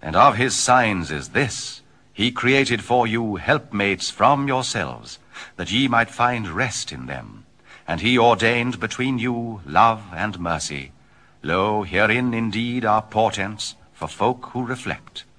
And of his signs is this: he created for you helpmates from yourselves, that ye might find rest in them. And he ordained between you love and mercy. Lo, herein indeed are portents for folk who reflect.